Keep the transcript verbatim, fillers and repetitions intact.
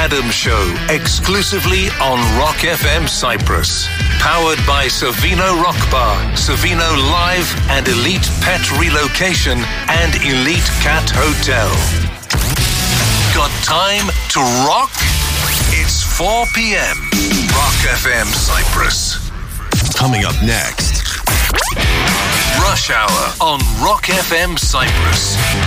Adams Show, exclusively on Rock F M Cyprus. Powered by Savino Rock Bar, Savino Live and Elite Pet Relocation and Elite Cat Hotel. Got time to rock? It's four p.m. Rock F M Cyprus. Coming up next. Rush Hour on Rock F M Cyprus.